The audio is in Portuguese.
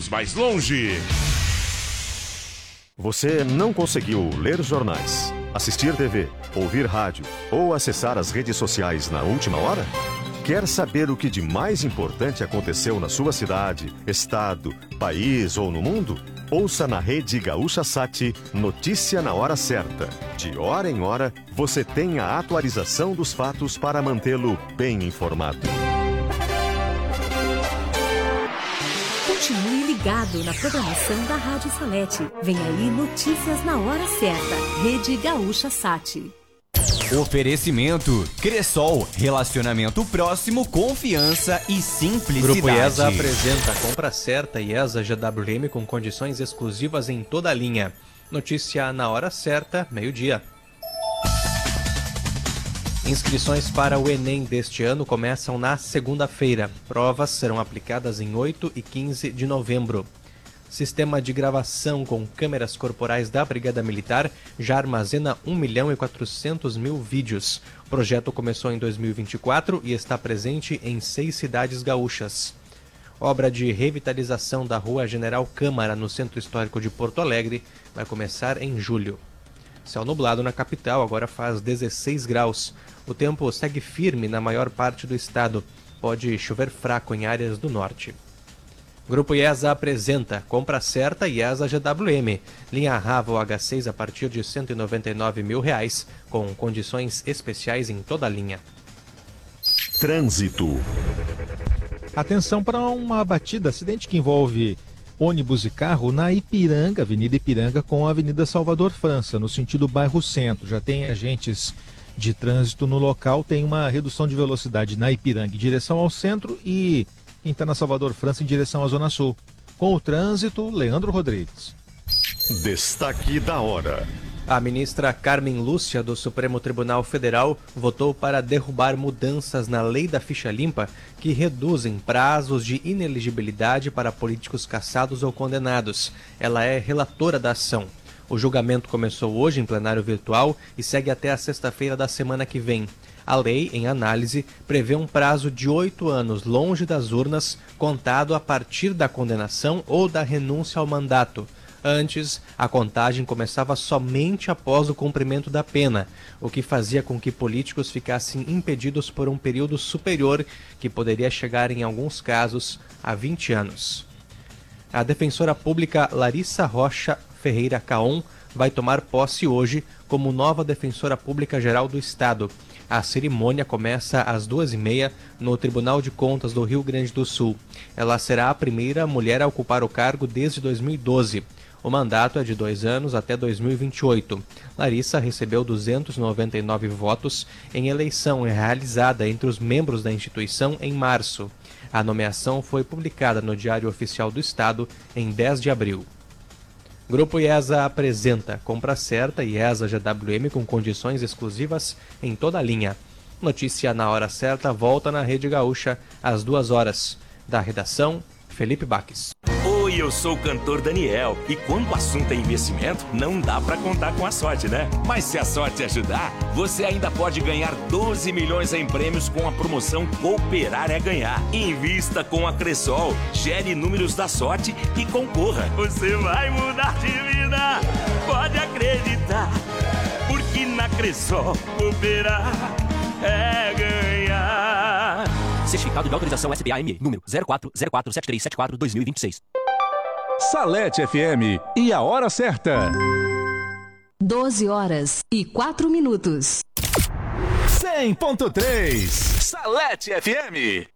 vez mais longe. Você não conseguiu ler jornais, assistir TV, ouvir rádio ou acessar as redes sociais na última hora? Quer saber o que de mais importante aconteceu na sua cidade, estado, país ou no mundo? Ouça na Rede Gaúcha Sat Notícia na Hora Certa. De hora em hora, você tem a atualização dos fatos para mantê-lo bem informado. Continue ligado na programação da Rádio Salete. Vem aí Notícias na Hora Certa. Rede Gaúcha Sat. Oferecimento Cressol, relacionamento próximo, confiança e simplicidade. Grupo IESA apresenta a compra certa IESA GWM com condições exclusivas em toda a linha. Notícia na Hora Certa, meio-dia. Inscrições para o Enem deste ano começam na segunda-feira. Provas serão aplicadas em 8 e 15 de novembro. Sistema de gravação com câmeras corporais da Brigada Militar já armazena 1.400.000 vídeos. O projeto começou em 2024 e está presente em 6 cidades gaúchas. Obra de revitalização da Rua General Câmara, no Centro Histórico de Porto Alegre, vai começar em julho. Céu nublado na capital, agora faz 16 graus. O tempo segue firme na maior parte do estado. Pode chover fraco em áreas do norte. Grupo IESA apresenta compra certa IESA GWM. Linha Rava H6 a partir de R$ 199.000, com condições especiais em toda a linha. Trânsito. Atenção para uma batida, acidente que envolve ônibus e carro na Ipiranga, Avenida Ipiranga com a Avenida Salvador França, no sentido bairro Centro. Já tem agentes de trânsito no local, tem uma redução de velocidade na Ipiranga em direção ao centro e quem está na Salvador França em direção à Zona Sul. Com o trânsito, Leandro Rodrigues. Destaque da hora. A ministra Carmen Lúcia, do Supremo Tribunal Federal, votou para derrubar mudanças na lei da ficha limpa que reduzem prazos de inelegibilidade para políticos cassados ou condenados. Ela é relatora da ação. O julgamento começou hoje em plenário virtual e segue até a sexta-feira da semana que vem. A lei, em análise, prevê um prazo de 8 anos longe das urnas, contado a partir da condenação ou da renúncia ao mandato. Antes, a contagem começava somente após o cumprimento da pena, o que fazia com que políticos ficassem impedidos por um período superior, que poderia chegar, em alguns casos, a 20 anos. A defensora pública Larissa Rocha Ferreira Caon vai tomar posse hoje como nova defensora pública geral do Estado. A cerimônia começa às 2h30 no Tribunal de Contas do Rio Grande do Sul. Ela será a primeira mulher a ocupar o cargo desde 2012. O mandato é de 2 anos até 2028. Larissa recebeu 299 votos em eleição realizada entre os membros da instituição em março. A nomeação foi publicada no Diário Oficial do Estado em 10 de abril. Grupo IESA apresenta compra certa IESA GWM com condições exclusivas em toda a linha. Notícia na Hora Certa volta na Rede Gaúcha às 2h. Da redação, Felipe Baques. Oi, eu sou o cantor Daniel e quando o assunto é investimento, não dá pra contar com a sorte, né? Mas se a sorte ajudar, você ainda pode ganhar 12 milhões em prêmios com a promoção Cooperar é Ganhar. Invista com a Cressol, gere números da sorte e concorra. Você vai mudar de vida, pode acreditar, porque na Cressol cooperar é ganhar. Certificado de autorização SBAME, número 04047374-2026. Salete FM e a hora certa. 12h04. 100.3 Salete FM.